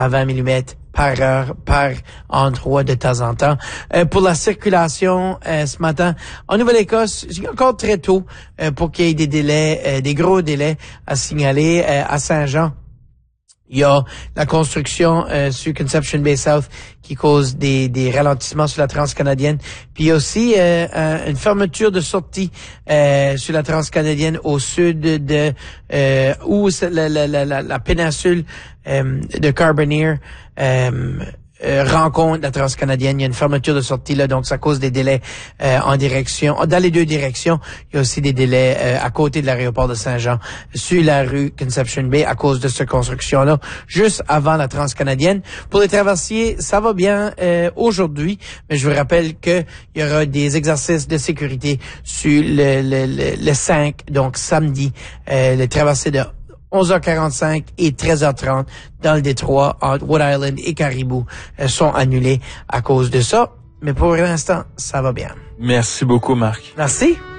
à 20 mm par heure, par endroit de temps en temps. Pour la circulation, ce matin, en Nouvelle-Écosse, c'est encore très tôt pour qu'il y ait des délais, des gros délais à signaler. À Saint-Jean, il y a la construction sur Conception Bay South qui cause des ralentissements sur la transcanadienne. Puis il y a aussi une fermeture de sortie sur la transcanadienne au sud de où la péninsule de Carbonear rencontre la transcanadienne. Il y a une fermeture de sortie là, donc ça cause des délais en direction, dans les deux directions. Il y a aussi des délais à côté de l'aéroport de Saint-Jean sur la rue Conception Bay à cause de cette construction-là, juste avant la transcanadienne. Pour les traversiers, ça va bien aujourd'hui, mais je vous rappelle que il y aura des exercices de sécurité sur le 5, donc samedi, les traversiers de 11h45 et 13h30 dans le détroit entre Rhode Island et Caribou sont annulés à cause de ça. Mais pour l'instant, ça va bien. Merci beaucoup, Marc. Merci.